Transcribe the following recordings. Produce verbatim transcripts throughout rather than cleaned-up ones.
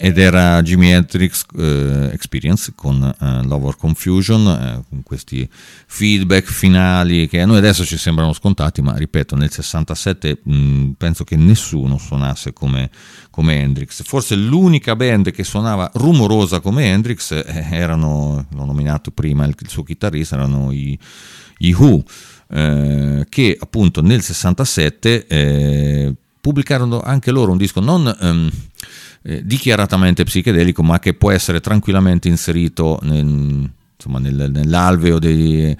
ed era Jimi Hendrix eh, Experience con eh, Love or Confusion, eh, con questi feedback finali che a noi adesso ci sembrano scontati, ma ripeto, nel sessantasette mh, penso che nessuno suonasse come, come Hendrix. Forse l'unica band che suonava rumorosa come Hendrix eh, erano, l'ho nominato prima, il, il suo chitarrista, erano i, i Who, eh, che appunto nel sessantasette eh, pubblicarono anche loro un disco non um, eh, dichiaratamente psichedelico, ma che può essere tranquillamente inserito nel, insomma, nel, nell'alveo dei,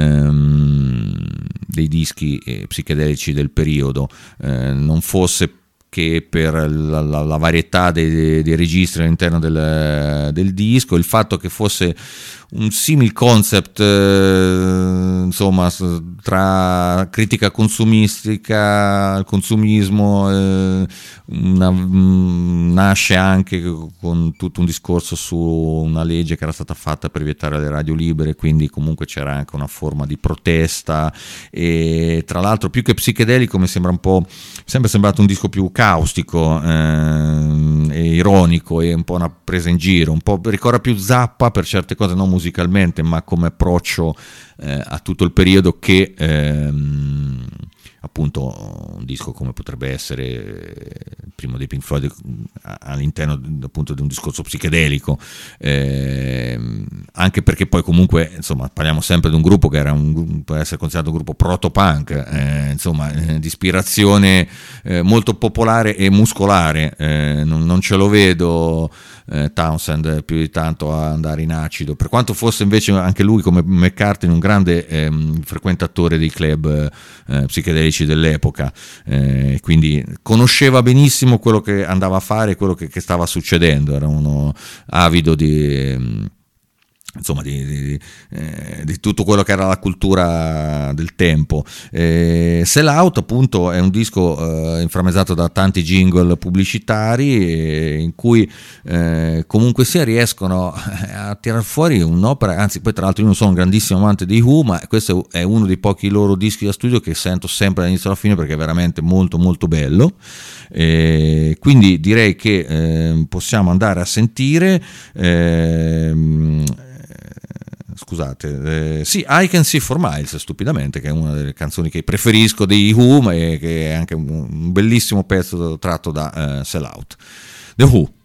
um, dei dischi eh, psichedelici del periodo, eh, non fosse che per la, la, la varietà dei, dei registri all'interno del, del disco, il fatto che fosse un simil concept eh, insomma tra critica consumistica, il consumismo, eh, una, mh, nasce anche con tutto un discorso su una legge che era stata fatta per vietare le radio libere, quindi comunque c'era anche una forma di protesta, e tra l'altro più che psichedelico mi sembra un po', sempre sembrato un disco più caustico eh, e ironico, e un po' una presa in giro, un po' ricorda più Zappa per certe cose, non musicalmente, ma come approccio eh, a tutto il periodo, che ehm, appunto un disco come potrebbe essere il primo dei Pink Floyd all'interno appunto di un discorso psichedelico, eh, anche perché poi comunque insomma parliamo sempre di un gruppo che era un, può essere considerato un gruppo proto-punk, eh, insomma eh, di ispirazione eh, molto popolare e muscolare, eh, non, non ce lo vedo eh, Townshend più di tanto a andare in acido, per quanto fosse invece anche lui come McCartney un grande eh, frequentatore dei club eh, psichedelici dell'epoca, eh, quindi conosceva benissimo quello che andava a fare, quello che, che stava succedendo, era uno avido di insomma di, di, eh, di tutto quello che era la cultura del tempo. eh, Sell Out appunto è un disco eh, inframmesato da tanti jingle pubblicitari, eh, in cui eh, comunque sia riescono a tirar fuori un'opera, anzi poi tra l'altro io non sono un grandissimo amante dei Who, ma questo è uno dei pochi loro dischi da studio che sento sempre dall'inizio alla fine perché è veramente molto molto bello, eh, quindi direi che eh, possiamo andare a sentire eh, scusate, eh, sì, I Can See For Miles, stupidamente, che è una delle canzoni che preferisco dei Who, ma è, che è anche un, un bellissimo pezzo tratto da uh, Sell Out. The Who.